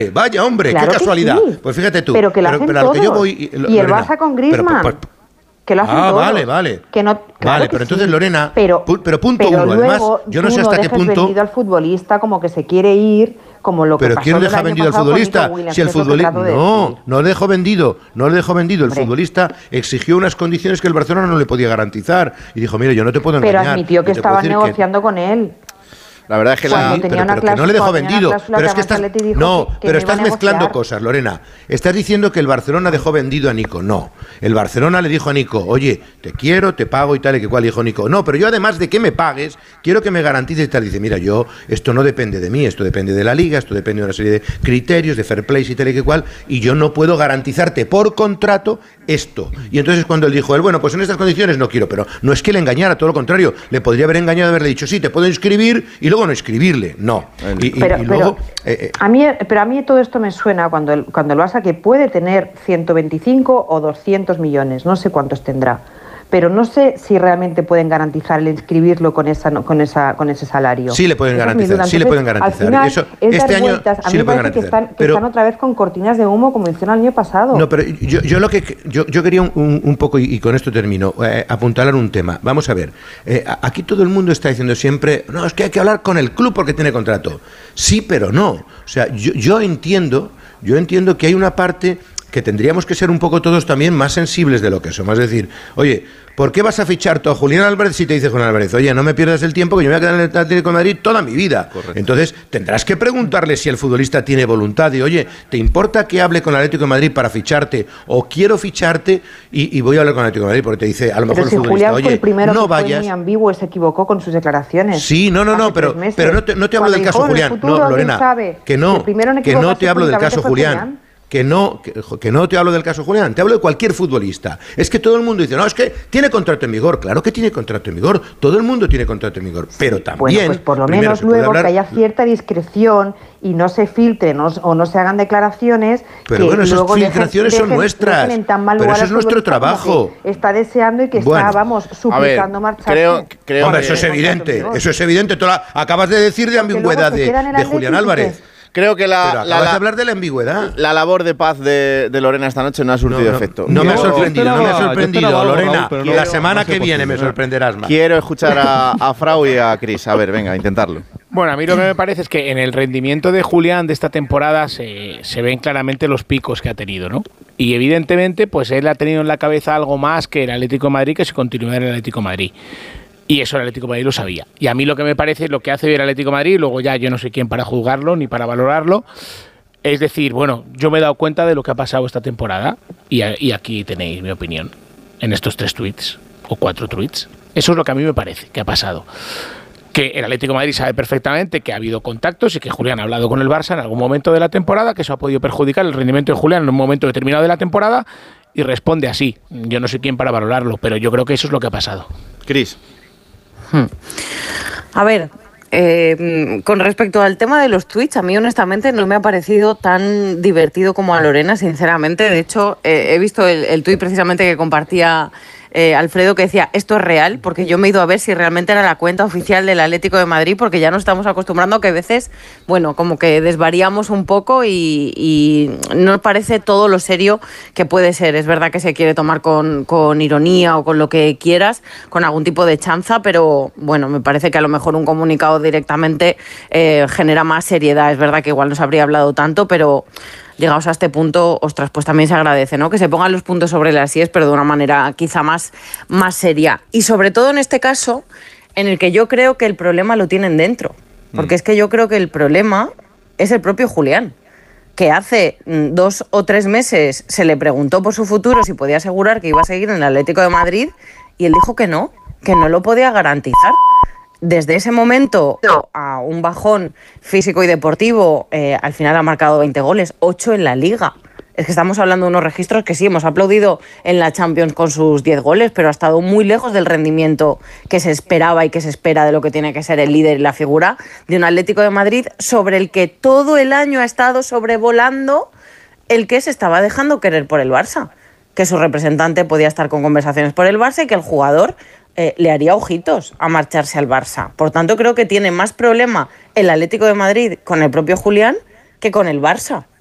Vaya, hombre, claro, qué casualidad. Sí. Pues fíjate tú. Pero que lo hacen a lo que yo voy, y el Barça con Griezmann. Que lo hacen todos. Vale. Que no, claro que pero entonces, sí. Lorena, pero punto uno. Luego, Además, yo no sé hasta qué punto. Vendido al futbolista como que se quiere ir, como lo que pero pasó. ¿quién deja vendido al futbolista? Si el futbolista no le dejó vendido. El futbolista exigió unas condiciones que el Barcelona no le podía garantizar y dijo, mire, yo no te puedo engañar. Pero admitió que estaban negociando con él. La verdad es que pero que no le dejó vendido. Pero es que estás mezclando cosas, Lorena. Estás diciendo que el Barcelona dejó vendido a Nico. No. El Barcelona le dijo a Nico, oye, te quiero, te pago y tal y que cual. Dijo Nico, no, pero yo además de que me pagues, quiero que me garantices y tal. Dice, mira, esto no depende de mí, esto depende de la Liga, esto depende de una serie de criterios, de fair play y tal y que cual, y yo no puedo garantizarte por contrato esto. Y entonces cuando él dijo, bueno, pues en estas condiciones no quiero, pero no es que le engañara, todo lo contrario, le podría haber engañado de haberle dicho, sí, te puedo inscribir y luego no escribirle, no. A mí todo esto me suena cuando el Barça, que puede tener 125 o 200 millones, no sé cuántos tendrá, pero no sé si realmente pueden garantizar el inscribirlo con ese salario. Sí le pueden garantizar, sí le pueden garantizar. Final, eso, este año sí le pueden garantizar. Que están otra vez con cortinas de humo como hicieron el año pasado. No, pero yo quería un poco, y con esto termino, apuntalar un tema. Vamos a ver, aquí todo el mundo está diciendo siempre, no, es que hay que hablar con el club porque tiene contrato. Sí, pero no. O sea, yo entiendo que hay una parte que tendríamos que ser un poco todos también más sensibles de lo que somos. Es decir, oye, ¿por qué vas a fichar tú a Julián Álvarez si te dice Julián Álvarez, oye, no me pierdas el tiempo que yo me voy a quedar en el Atlético de Madrid toda mi vida? Correcto. Entonces tendrás que preguntarle si el futbolista tiene voluntad de, oye, ¿te importa que hable con el Atlético de Madrid para ficharte? O quiero ficharte y voy a hablar con el Atlético de Madrid porque te dice, a lo mejor el futbolista, Julián oye, fue el primero no que vayas. Fue muy ambiguo y se equivocó con sus declaraciones. Sí, pero no te hablo del caso Julián. No, Lorena, que no te hablo del caso Julián. Que no te hablo del caso Julián, te hablo de cualquier futbolista. Es que todo el mundo dice, no, es que tiene contrato en vigor. Claro que tiene contrato en vigor, todo el mundo tiene contrato en vigor, pero también... Bueno, pues por lo menos luego que haya cierta discreción y no se filtren o no se hagan declaraciones. Pero bueno, esas filtraciones son nuestras, pero eso es nuestro trabajo. Está deseando y que está, suplicando marcharse. Hombre, eso es evidente, Tú acabas de decir de ambigüedad de Julián Álvarez. Creo que acabas de hablar de la ambigüedad. La labor de paz de Lorena esta noche no ha surtido efecto. No me ha sorprendido, Lorena. Y la semana que viene me sorprenderás más. Quiero escuchar a Frau y a Cris. A ver, venga, intentarlo. Bueno, a mí lo que me parece es que en el rendimiento de Julián de esta temporada se ven claramente los picos que ha tenido, ¿no? Y evidentemente, pues él ha tenido en la cabeza algo más que el Atlético de Madrid, que si continuara en el Atlético de Madrid. Y eso el Atlético de Madrid lo sabía. Y a mí lo que me parece, lo que hace hoy el Atlético de Madrid, luego ya yo no sé quién para juzgarlo ni para valorarlo, es decir, bueno, yo me he dado cuenta de lo que ha pasado esta temporada y aquí tenéis mi opinión en estos 3 tweets o 4 tweets. Eso es lo que a mí me parece que ha pasado. Que el Atlético de Madrid sabe perfectamente que ha habido contactos y que Julián ha hablado con el Barça en algún momento de la temporada, que eso ha podido perjudicar el rendimiento de Julián en un momento determinado de la temporada y responde así. Yo no sé quién para valorarlo, pero yo creo que eso es lo que ha pasado. Cris. A ver, con respecto al tema de los tweets, a mí honestamente no me ha parecido tan divertido como a Lorena, sinceramente. De hecho, he visto el tuit precisamente que compartía Alfredo, que decía, esto es real, porque yo me he ido a ver si realmente era la cuenta oficial del Atlético de Madrid, porque ya nos estamos acostumbrando a que a veces, bueno, como que desvariamos un poco y no parece todo lo serio que puede ser. Es verdad que se quiere tomar con ironía o con lo que quieras, con algún tipo de chanza, pero bueno, me parece que a lo mejor un comunicado directamente genera más seriedad. Es verdad que igual no se habría hablado tanto, pero... llegados a este punto, ostras, pues también se agradece, ¿no? Que se pongan los puntos sobre las íes, pero de una manera quizá más seria. Y sobre todo en este caso, en el que yo creo que el problema lo tienen dentro. Porque es que yo creo que el problema es el propio Julián, que hace 2 o 3 meses se le preguntó por su futuro si podía asegurar que iba a seguir en el Atlético de Madrid y él dijo que no lo podía garantizar. Desde ese momento a un bajón físico y deportivo, al final ha marcado 20 goles, 8 en la Liga. Es que estamos hablando de unos registros que sí, hemos aplaudido en la Champions con sus 10 goles, pero ha estado muy lejos del rendimiento que se esperaba y que se espera de lo que tiene que ser el líder y la figura de un Atlético de Madrid sobre el que todo el año ha estado sobrevolando el que se estaba dejando querer por el Barça. Que su representante podía estar con conversaciones por el Barça y que el jugador... le haría ojitos a marcharse al Barça. Por tanto, creo que tiene más problema el Atlético de Madrid con el propio Julián que con el Barça.